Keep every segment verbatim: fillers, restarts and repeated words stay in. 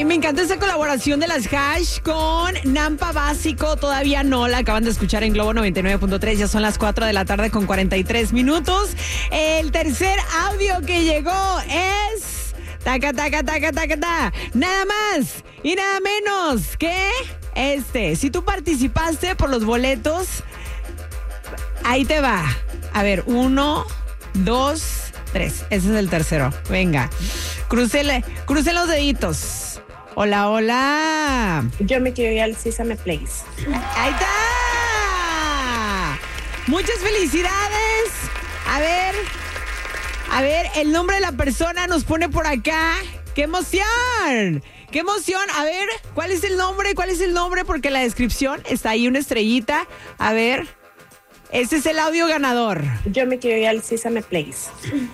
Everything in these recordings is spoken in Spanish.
Ay, me encanta esa colaboración de las Hash con Nampa Básico. Todavía no la acaban de escuchar en Globo noventa y nueve punto tres. Ya son las cuatro de la tarde con cuarenta y tres minutos. El tercer audio que llegó es... Taca, taca, taca, taca, taca. Nada más y nada menos que este. Si tú participaste por los boletos, ahí te va. A ver, uno, dos, tres. Ese es el tercero. Venga. Crucele, crucen los deditos. Hola, hola. Yo me quiero ir al Sesame Place. Ahí está. Muchas felicidades. A ver, a ver, el nombre de la persona nos pone por acá. ¡Qué emoción! ¡Qué emoción! A ver, ¿cuál es el nombre? ¿Cuál es el nombre? Porque en la descripción está ahí una estrellita. A ver, ese es el audio ganador. Yo me quiero ir al Sesame Place.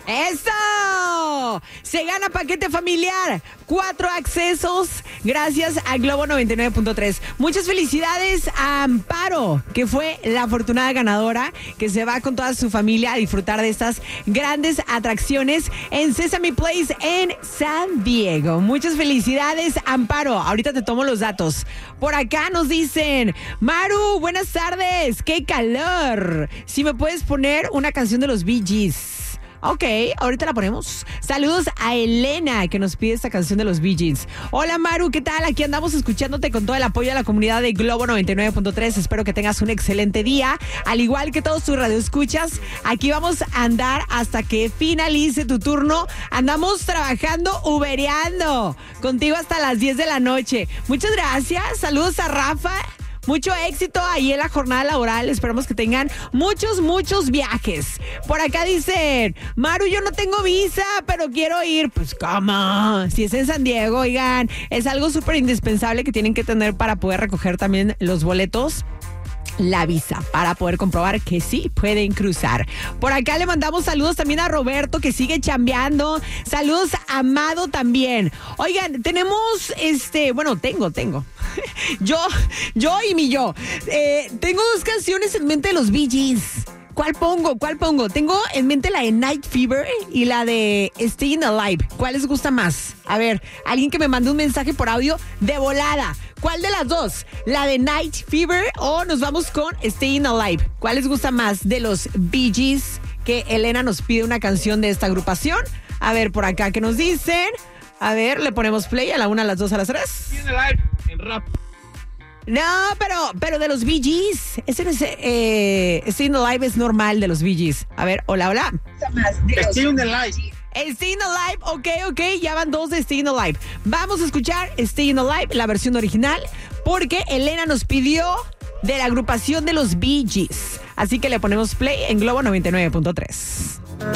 ¡Eso! Se gana paquete familiar. Cuatro accesos gracias a Globo noventa y nueve punto tres. Muchas felicidades a Amparo, que fue la afortunada ganadora, que se va con toda su familia a disfrutar de estas grandes atracciones en Sesame Place en San Diego. Muchas felicidades, Amparo. Ahorita te tomo los datos. Por acá nos dicen, Maru, buenas tardes. ¡Qué calor! Si me puedes poner una canción de los Bee Gees. Ok, ahorita la ponemos. Saludos a Elena, que nos pide esta canción de los Bee Gees. Hola, Maru, ¿qué tal? Aquí andamos escuchándote con todo el apoyo a la comunidad de Globo noventa y nueve punto tres. Espero que tengas un excelente día. Al igual que todos tus radioescuchas, aquí vamos a andar hasta que finalice tu turno. Andamos trabajando, ubereando. Contigo hasta las diez de la noche. Muchas gracias. Saludos a Rafa. Mucho éxito ahí en la jornada laboral. Esperamos que tengan muchos, muchos viajes. Por acá dicen, Maru, yo no tengo visa, pero quiero ir. Pues, ¿cómo? Si es en San Diego, oigan, es algo súper indispensable que tienen que tener para poder recoger también los boletos. La visa, para poder comprobar que sí pueden cruzar. Por acá le mandamos saludos también a Roberto, que sigue chambeando. Saludos a Amado también. Oigan, tenemos este, bueno, tengo, tengo. Yo, yo y mi yo. Eh, tengo dos canciones en mente de los Bee Gees. ¿Cuál pongo? ¿Cuál pongo? Tengo en mente la de Night Fever y la de Staying Alive. ¿Cuál les gusta más? A ver, alguien que me mande un mensaje por audio de volada. ¿Cuál de las dos? ¿La de Night Fever o nos vamos con Staying Alive? ¿Cuál les gusta más de los Bee Gees? Que Elena nos pide una canción de esta agrupación. A ver, por acá, ¿qué nos dicen? A ver, le ponemos play a la una, a las dos, a las tres. Staying Alive en rap. No, pero, pero de los Bee Gees. Ese no es, eh, Staying Alive es normal de los Bee Gees. A ver, hola, hola. Staying Alive. Staying Alive, ok, ok, ya van dos de Staying Alive. Vamos a escuchar Staying Alive, la versión original, porque Elena nos pidió de la agrupación de los Bee Gees. Así que le ponemos play en Globo noventa y nueve punto tres.